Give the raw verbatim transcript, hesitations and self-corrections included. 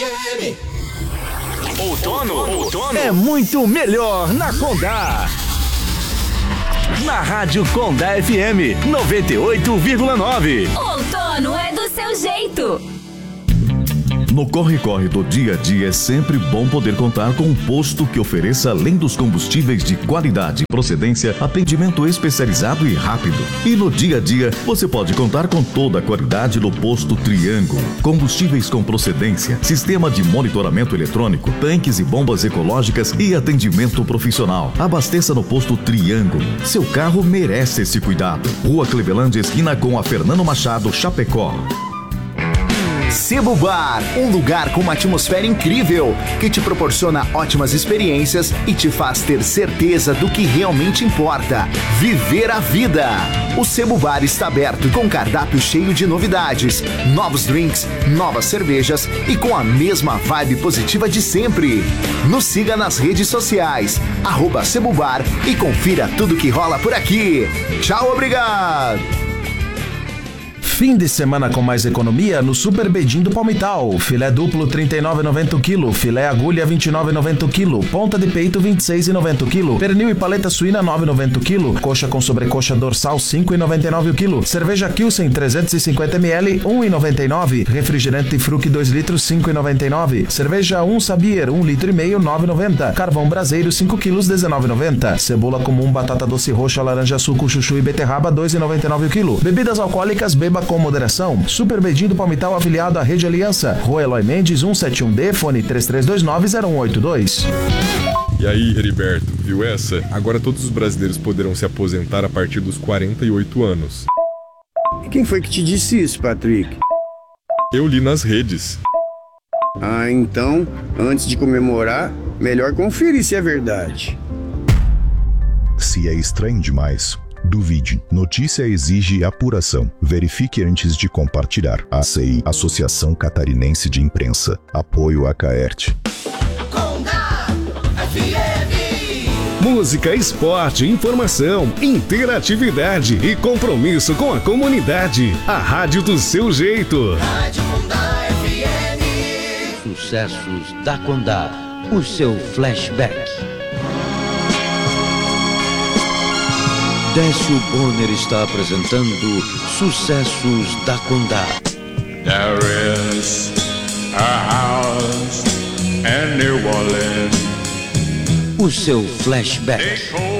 M. Outono, outono é muito melhor na Condá. Na Rádio Condá F M noventa e oito vírgula nove. Outono é do seu jeito. No corre-corre do dia a dia é sempre bom poder contar com um posto que ofereça, além dos combustíveis de qualidade e procedência, atendimento especializado e rápido. E no dia a dia, você pode contar com toda a qualidade no posto Triângulo. Combustíveis com procedência, sistema de monitoramento eletrônico, tanques e bombas ecológicas e atendimento profissional. Abasteça no posto Triângulo. Seu carro merece esse cuidado. Rua Clevelândia, esquina com a Fernando Machado, Chapecó. Sebo Bar, um lugar com uma atmosfera incrível que te proporciona ótimas experiências e te faz ter certeza do que realmente importa: viver a vida. O Sebo Bar está aberto com cardápio cheio de novidades, novos drinks, novas cervejas e com a mesma vibe positiva de sempre. Nos siga nas redes sociais, arroba Sebo Bar, e confira tudo que rola por aqui. Tchau, obrigado! Fim de semana com mais economia no Super Bedim do Palmital. Filé duplo trinta e nove reais e noventa centavos o quilo, filé agulha vinte e nove reais e noventa centavos o quilo, ponta de peito vinte e seis reais e noventa centavos o quilo, pernil e paleta suína nove reais e noventa centavos o quilo, coxa com sobrecoxa dorsal cinco reais e noventa e nove centavos o quilo, cerveja Kilsen trezentos e cinquenta mililitros um real e noventa e nove centavos, refrigerante Fruc dois litros cinco reais e noventa e nove centavos, cerveja um Sabier um litro e meio nove reais e noventa centavos, carvão braseiro cinco quilos dezenove reais e noventa centavos, cebola comum, batata doce roxa, laranja suco, chuchu e beterraba dois reais e noventa e nove centavos o quilo, bebidas alcoólicas beba com moderação. Super Bedim do Palmital, afiliado à Rede Aliança, Rua Eloy Mendes cento e setenta e um D, fone três três dois nove zero um oito dois. E aí, Heriberto, viu essa? Agora todos os brasileiros poderão se aposentar a partir dos quarenta e oito anos. E quem foi que te disse isso, Patrick? Eu li nas redes. Ah, então, antes de comemorar, melhor conferir se é verdade. Se é estranho demais, duvide. Notícia exige apuração. Verifique antes de compartilhar. A C I, Associação Catarinense de Imprensa. Apoio a Caerte. Condá F M. Música, esporte, informação, interatividade e compromisso com a comunidade. A rádio do seu jeito. Rádio Condá F M. Sucessos da Condá. O seu flashback. Décio Bonner está apresentando Sucessos da Condá. There is a house in New Orleans. O seu flashback.